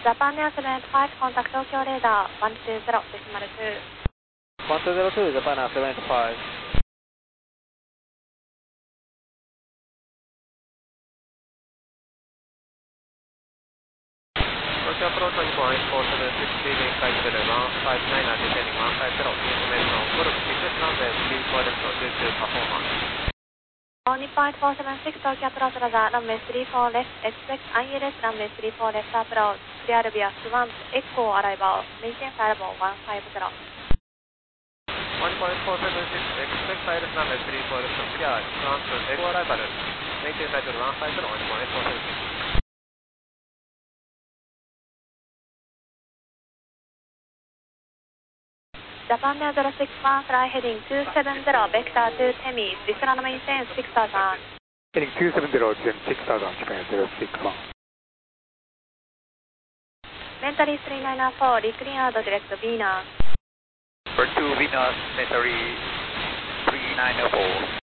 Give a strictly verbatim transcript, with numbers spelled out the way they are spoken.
Japan Air seven eight five, contact Tokyo radar one two zero decimal two. one two zero two, Japan Air seven eight five. Tokyo approach on one four seven six, leaving flight level one five nine and descending one five zero, information on Golf six runway three four left due to performance. Nippon four seven six, Tokyo approach radar runway three four left, expect I L S runway three four left approach, clear via Swan, Echo arrival, maintain flight level one five zero. one four seven six, expect I L S runway three four left, clear, Swan to Echo arrival, maintain flight level one five zero, one four seven six. Japan Air zero six one, fly heading two seven zero, vector to Temis, this runway maintain six thousand. Heading two seven zero, descend six thousand, Japan Air zero six one. Mentally three nine four, reclean out direct Venus. Number two Venus, Mentally three nine four.